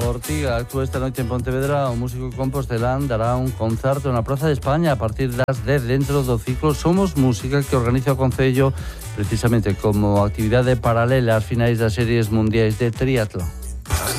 Ortiga actúa esta noite en Pontevedra. O músico compostelán dará un concerto na Praza de España a partir das 10 dentro do ciclo Somos Música, que organiza o Concello precisamente como actividade paralela ás finais das series mundiais de triatlón.